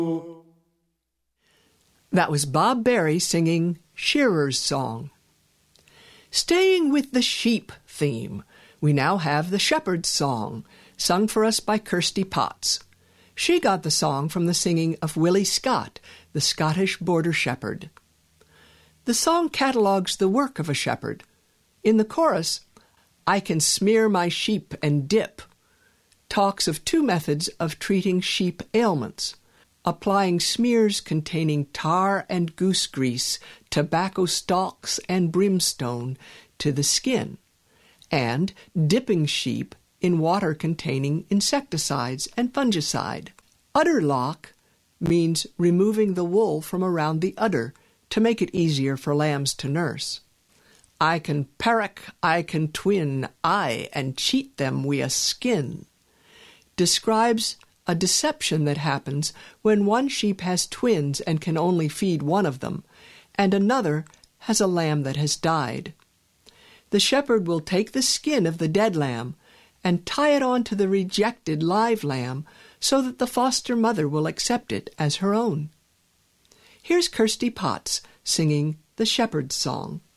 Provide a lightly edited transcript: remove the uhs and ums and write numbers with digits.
That was Bob Berry singing Shearer's Song. Staying with the sheep theme, we now have the Shepherd's Song, sung for us by Kirsty Potts. She got the song from the singing of Willie Scott, the Scottish border shepherd. The song catalogues the work of a shepherd. In the chorus, "I can smear my sheep and dip," talks of two methods of treating sheep ailments: applying smears containing tar and goose grease, tobacco stalks and brimstone to the skin, and dipping sheep in water containing insecticides and fungicide. Udder lock means removing the wool from around the udder to make it easier for lambs to nurse. I can perrick, I can twin, aye, and cheat them wi' a skin, describes a deception that happens when one sheep has twins and can only feed one of them, and another has a lamb that has died. The shepherd will take the skin of the dead lamb and tie it on to the rejected live lamb so that the foster mother will accept it as her own. Here's Kirsty Potts singing the Shepherd's Song.